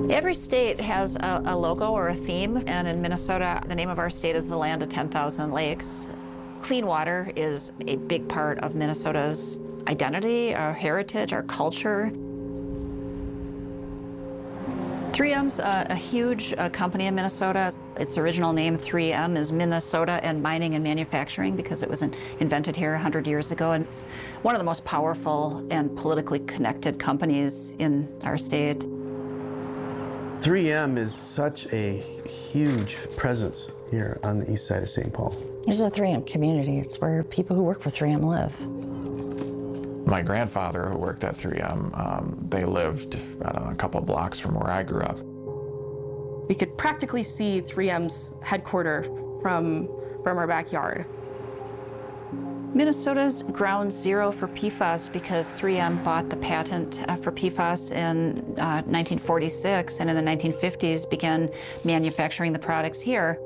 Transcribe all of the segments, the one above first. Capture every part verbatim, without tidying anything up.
Every state has a, a logo or a theme, and in Minnesota, the name of our state is the land of ten thousand lakes. Clean water is a big part of Minnesota's identity, our heritage, our culture. three M's a, a huge uh, company in Minnesota. Its original name, three M, is Minnesota and Mining and Manufacturing because it was in, invented here one hundred years ago, and it's one of the most powerful and politically connected companies in our state. three M is such a huge presence here on the east side of Saint Paul. This is a three M community. It's where people who work for three M live. My grandfather, who worked at three M, um, they lived, I don't know, a couple of blocks from where I grew up. We could practically see three M's headquarters from, from our backyard. Minnesota's ground zero for P FAS because three M bought the patent uh, for P FAS in uh, nineteen forty-six, and in the nineteen fifties began manufacturing the products here.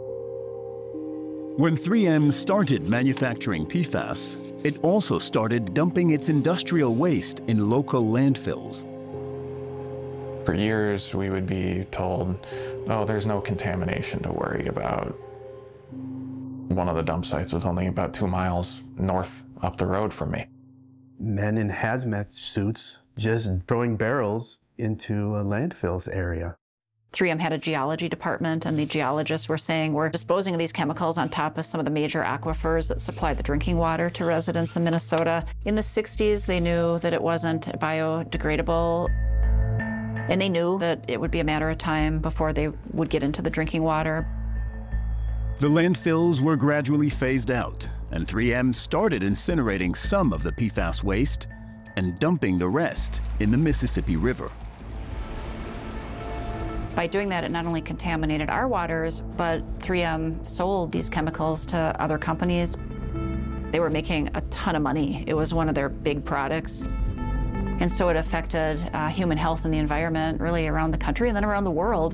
When three M started manufacturing P FAS, it also started dumping its industrial waste in local landfills. For years, we would be told, oh, there's no contamination to worry about. One of the dump sites was only about two miles north up the road from me. Men in hazmat suits just throwing barrels into a landfills area. three M had a geology department, and the geologists were saying we're disposing of these chemicals on top of some of the major aquifers that supply the drinking water to residents in Minnesota. In the sixties, they knew that it wasn't biodegradable, and they knew that it would be a matter of time before they would get into the drinking water. The landfills were gradually phased out, and three M started incinerating some of the P FAS waste and dumping the rest in the Mississippi River. By doing that, it not only contaminated our waters, but three M sold these chemicals to other companies. They were making a ton of money. It was one of their big products. And so it affected uh, human health and the environment really around the country and then around the world.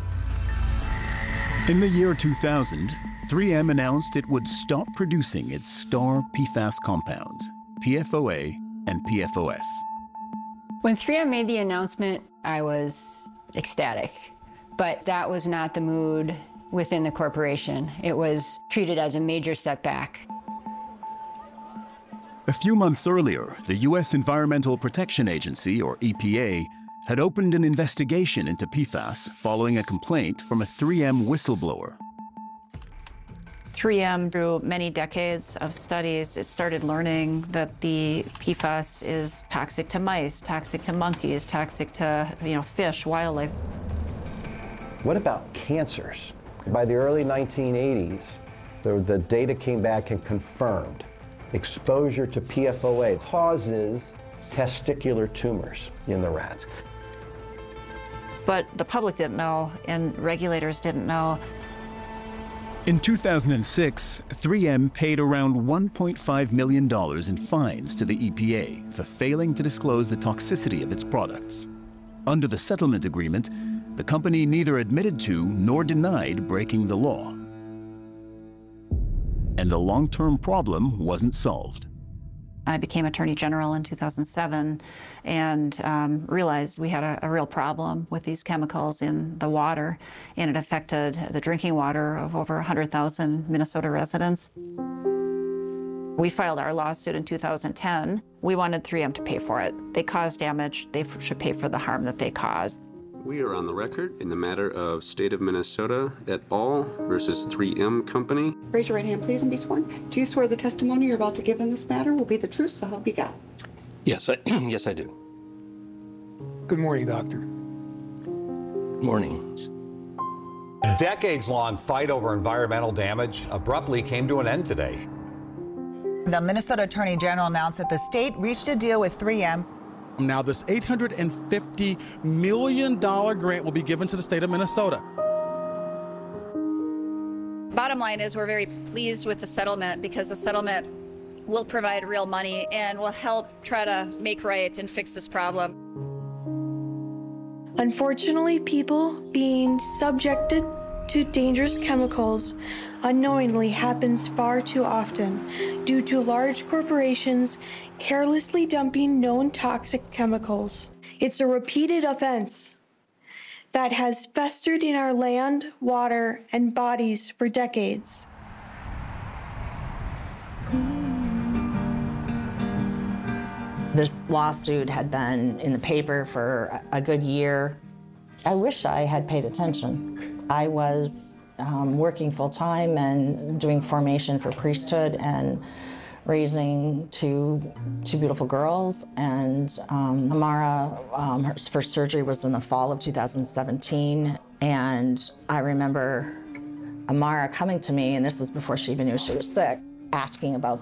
In the year two thousand, three M announced it would stop producing its star P FAS compounds, P F O A and P F O S. When three M made the announcement, I was ecstatic, but that was not the mood within the corporation. It was treated as a major setback. A few months earlier, the U S Environmental Protection Agency, or E P A, had opened an investigation into P FAS following a complaint from a three M whistleblower. three M, through many decades of studies, it started learning that the P FAS is toxic to mice, toxic to monkeys, toxic to, you know, fish, wildlife. What about cancers? By the early nineteen eighties, the, the data came back and confirmed exposure to P F O A causes testicular tumors in the rats. But the public didn't know, and regulators didn't know. In two thousand six, three M paid around one point five million dollars in fines to the E P A for failing to disclose the toxicity of its products. Under the settlement agreement, the company neither admitted to nor denied breaking the law. And the long-term problem wasn't solved. I became Attorney General in two thousand seven and um, realized we had a, a real problem with these chemicals in the water, and it affected the drinking water of over one hundred thousand Minnesota residents. We filed our lawsuit in two thousand ten. We wanted three M to pay for it. They caused damage. They should pay for the harm that they caused. We are on the record in the matter of State of Minnesota et al. Versus three M Company. Raise your right hand, please, and be sworn. Do you swear the testimony you're about to give in this matter will be the truth, so help you God? Yes, I, yes, I do. Good morning, Doctor. Good morning. A decades-long fight over environmental damage abruptly came to an end today. The Minnesota Attorney General announced that the state reached a deal with three M. Now, this eight hundred fifty million dollars grant will be given to the state of Minnesota. Bottom line is we're very pleased with the settlement because the settlement will provide real money and will help try to make right and fix this problem. Unfortunately, people being subjected to dangerous chemicals unknowingly happens far too often due to large corporations carelessly dumping known toxic chemicals. It's a repeated offense. that has festered in our land, water, and bodies for decades. This lawsuit had been in the paper for a good year. I wish I had paid attention. I was um, working full-time and doing formation for priesthood and raising two, two beautiful girls. And um, Amara, um, her first surgery was in the fall of two thousand seventeen. And I remember Amara coming to me, and this is before she even knew she was sick, asking about